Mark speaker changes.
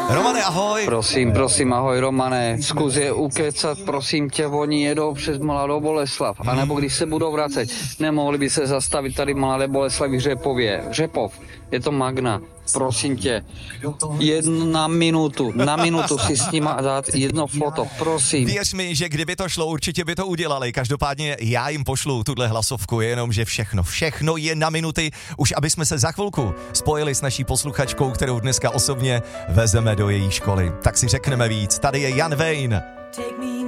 Speaker 1: Romane, ahoj.
Speaker 2: Prosím, ahoj Romane, zkus je ukecat, prosím tě, oni jedou přes Mladou Boleslav, anebo když se budou vracet, nemohli by se zastavit tady Mladé Boleslavi v Řepov, je to Magna, prosím tě, na minutu si s nima dát jedno foto, prosím.
Speaker 1: Věř mi, že kdyby to šlo, určitě by to udělali, každopádně já jim pošlu tuhle hlasovku, jenomže všechno je na minuty, už aby jsme se za chvilku spojili s naší posluchačkou, kterou dneska osobně vezeme do její školy. Tak si řekneme víc, tady je Jan Wayne.